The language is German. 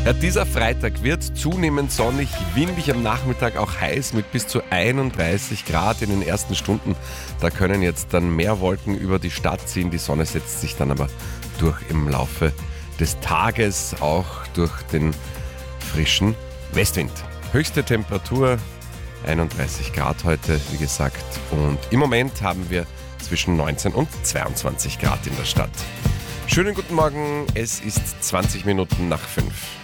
Ja, dieser Freitag wird zunehmend sonnig, windig, am Nachmittag auch heiß mit bis zu 31 Grad in den ersten Stunden. Da können jetzt dann mehr Wolken über die Stadt ziehen. Die Sonne setzt sich dann aber durch im Laufe des Tages, auch durch den frischen Westwind. Höchste Temperatur 31 Grad heute, wie gesagt. Und im Moment haben wir zwischen 19 und 22 Grad in der Stadt. Schönen guten Morgen, es ist 20 Minuten nach 5.